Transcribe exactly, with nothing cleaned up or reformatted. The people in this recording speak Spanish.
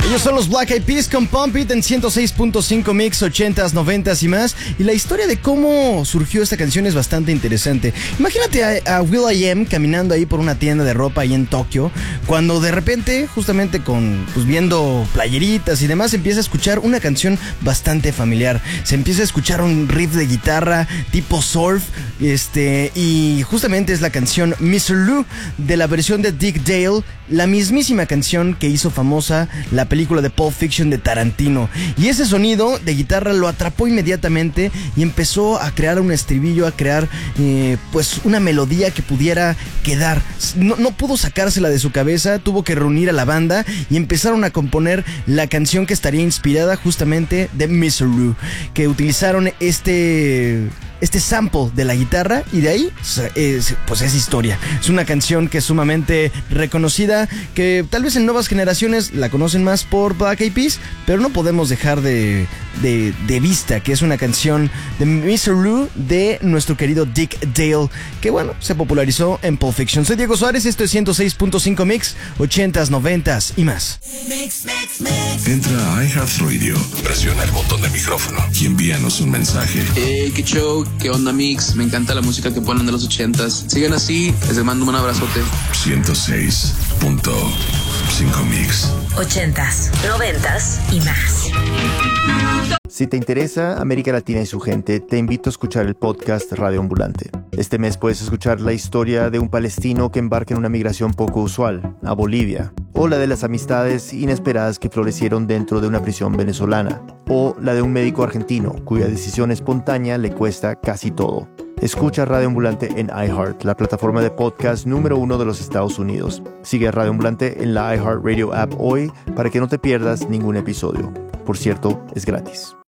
Ellos son los Black Eyed Peas con Pump It en ciento seis punto cinco Mix, ochentas, noventas y más. Y la historia de cómo surgió esta canción es bastante interesante. Imagínate a, a will.i.am caminando ahí por una tienda de ropa ahí en Tokio, cuando de repente, justamente con, pues viendo playeritas y demás, empieza a escuchar una canción bastante familiar. Se empieza a escuchar un riff de guitarra tipo surf, este, y justamente es la canción mister Lou de la versión de Dick Dale, la mismísima canción que hizo famosa la película de Pulp Fiction de Tarantino. Y ese sonido de guitarra lo atrapó inmediatamente y empezó a crear un estribillo, a crear eh, pues una melodía que pudiera quedar. No, no pudo sacársela de su cabeza, tuvo que reunir a la banda y empezaron a componer la canción que estaría inspirada justamente de mister Lou, que utilizaron este... este sample de la guitarra y de ahí es, pues es historia. Es una canción que es sumamente reconocida, que tal vez en nuevas generaciones la conocen más por Black Eyed Peas, pero no podemos dejar de, de, de vista que es una canción de mister Lou de nuestro querido Dick Dale, que bueno, se popularizó en Pulp Fiction. Soy Diego Suárez, esto es ciento seis punto cinco Mix, ochentas, noventas y más. Mix, mix, mix. Entra a iHeartRadio, presiona el botón de micrófono y envíanos un mensaje. Hey, qué show, qué onda Mix, me encanta la música que ponen de los ochentas. Sigan así, les mando un abrazote. ciento seis punto cinco Mix. Ochentas, noventas y más. Si te interesa América Latina y su gente, te invito a escuchar el podcast Radio Ambulante. Este mes puedes escuchar la historia de un palestino que embarca en una migración poco usual, a Bolivia, o la de las amistades inesperadas que florecieron dentro de una prisión venezolana, o la de un médico argentino cuya decisión espontánea le cuesta casi todo. Escucha Radio Ambulante en iHeart, la plataforma de podcast número uno de los Estados Unidos. Sigue a Radio Ambulante en la iHeartRadio app hoy para que no te pierdas ningún episodio. Por cierto, es gratis.